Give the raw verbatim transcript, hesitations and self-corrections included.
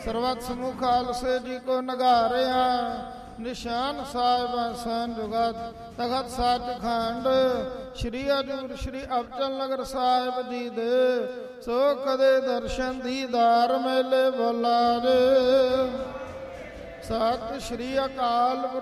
ਸਰਬਤ ਸਮੂਹ ਖਾਲਸੇ ਜੀ ਕੋ ਨਗਾਰਿਆ ਨਿਸ਼ਾਨ ਸਾਹਿਬ ਸਨ ਜੁਗਤ ਤਖਤ ਸੱਚਖੰਡ ਸ਼੍ਰੀ ਹਜ਼ੂਰ ਸ਼੍ਰੀ ਅਬਚਲ ਨਗਰ ਸਾਹਿਬ ਜੀ ਦੇ ਸੋ ਕਦੇ ਦਰਸ਼ਨ ਦੀਦਾਰ ਮੇਲੇ ਬੁਲਾਰੇ। ਸਤਿ ਸ਼੍ਰੀ ਅਕਾਲ।